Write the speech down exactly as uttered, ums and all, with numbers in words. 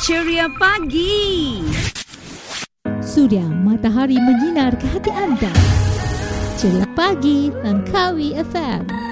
Ceria Pagi. Suria matahari menyinar ke hati anda. Ceria Pagi Langkawi F M.